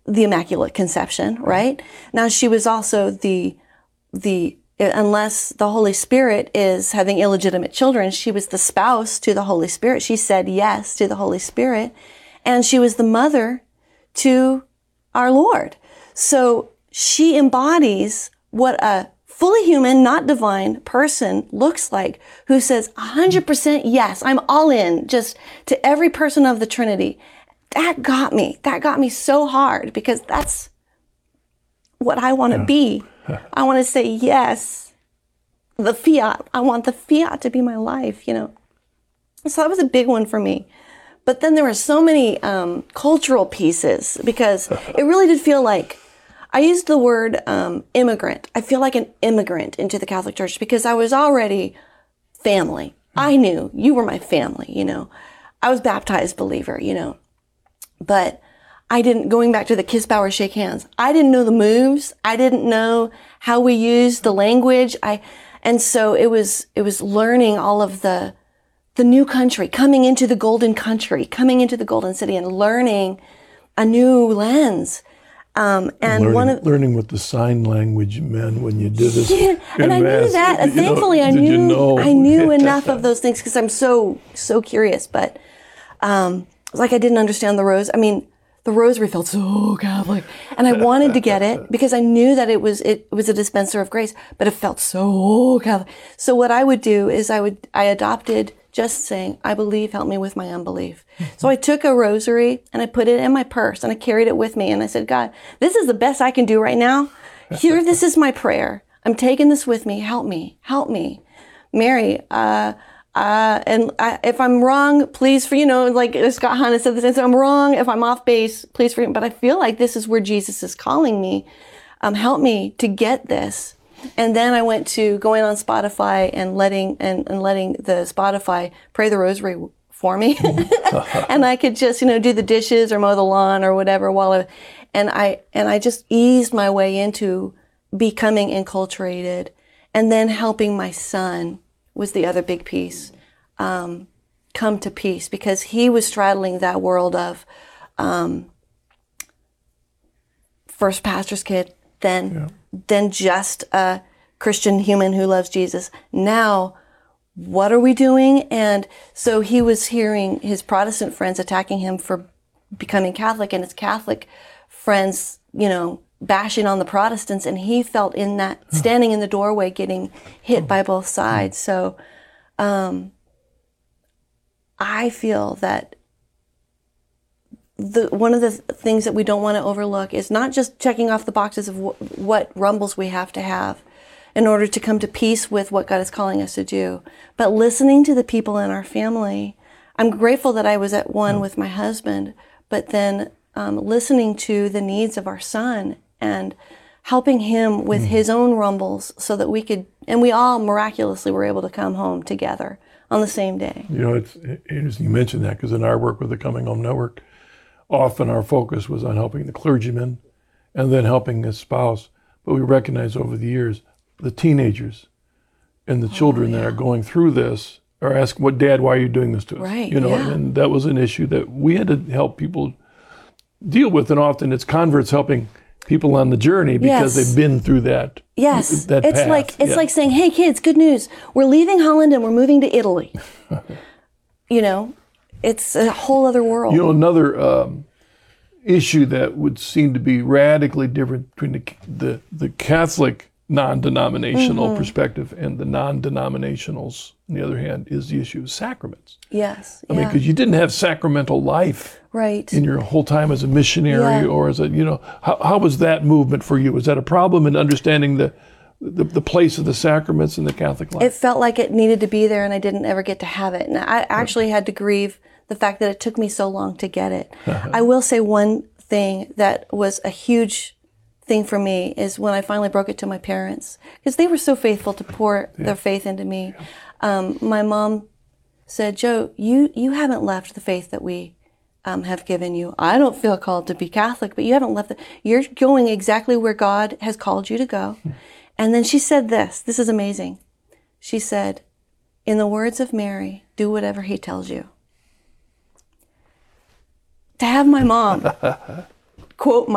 the Immaculate Conception, right? Now she was also unless the Holy Spirit is having illegitimate children, she was the spouse to the Holy Spirit. She said yes to the Holy Spirit, and she was the mother to our Lord. So she embodies what a fully human, not divine person looks like, who says 100% yes, I'm all in, just to every person of the Trinity. That got me so hard, because that's what I want to be. I want to say yes, the fiat. I want the fiat to be my life, So that was a big one for me. But then there were so many cultural pieces, because it really did feel like, I used the word immigrant. I feel like an immigrant into the Catholic Church, because I was already family. I knew you were my family, I was baptized believer, But I didn't, going back to the kiss, bow, or shake hands, I didn't know the moves. I didn't know how we used the language. And so it was learning all of the new country, coming into the golden country, coming into the golden city, and learning a new lens. And learning what the sign language meant when you did this. Yeah, and I knew that. Thankfully, I knew enough of those things, because I'm so curious. But it's like I didn't understand the rose. I mean, the rosary felt so Catholic, and I wanted to get it because I knew that it was a dispenser of grace, but it felt so Catholic. So what I would do is I adopted just saying, I believe, help me with my unbelief. So I took a rosary and I put it in my purse and I carried it with me. And I said, God, this is the best I can do right now. This is my prayer. I'm taking this with me. Help me. Mary, if I'm wrong, please, like Scott Hahn said this, I'm wrong. If I'm off base, please forgive me. But I feel like this is where Jesus is calling me. Help me to get this. And then I went to going on Spotify and letting the Spotify pray the rosary for me. And I could just, do the dishes or mow the lawn or whatever and I just eased my way into becoming enculturated. And then helping my son was the other big piece, come to peace, because he was straddling that world of, first pastor's kid, then just a Christian human who loves Jesus. Now, what are we doing? And so he was hearing his Protestant friends attacking him for becoming Catholic, and his Catholic friends, bashing on the Protestants, and he felt in that, standing in the doorway, getting hit by both sides. So I feel that one of the things that we don't want to overlook is not just checking off the boxes of what rumbles we have to have in order to come to peace with what God is calling us to do, but listening to the people in our family. I'm grateful that I was at one with my husband, but then listening to the needs of our son and helping him with his own rumbles so that we could, and we all miraculously were able to come home together on the same day. It's interesting you mentioned that, because in our work with the Coming Home Network, often our focus was on helping the clergyman and then helping his spouse. But we recognize over the years, the teenagers and the children that are going through this are asking, "What, Dad, why are you doing this to us?" Right, And that was an issue that we had to help people deal with. And often it's converts helping people on the journey because they've been through that. Yes, that it's path. like saying, "Hey kids, good news. We're leaving Holland and we're moving to Italy." It's a whole other world. Another issue that would seem to be radically different between the Catholic non-denominational perspective and the non-denominationals, on the other hand, is the issue of sacraments. Yes. I mean, because you didn't have sacramental life in your whole time as a missionary or as a, how was that movement for you? Was that a problem in understanding the place of the sacraments in the Catholic life? It felt like it needed to be there, and I didn't ever get to have it. And I actually had to grieve the fact that it took me so long to get it. I will say one thing that was a huge thing for me is when I finally broke it to my parents, because they were so faithful to pour their faith into me. My mom said, "Joe, you haven't left the faith that we have given you. I don't feel called to be Catholic, but you haven't left it. You're going exactly where God has called you to go." And then she said this is amazing. She said, "In the words of Mary, do whatever he tells you." To have my mom quote